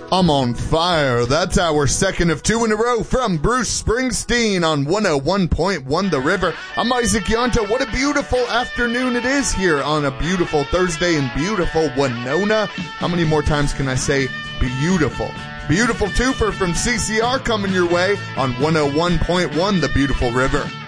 I'm on fire. That's our second of two in a row from Bruce Springsteen on 101.1 The River. I'm Isaac Yonta. What a beautiful afternoon it is here on a beautiful Thursday in beautiful Winona. How many more times can I say beautiful? Beautiful twofer from CCR coming your way on 101.1 The Beautiful River.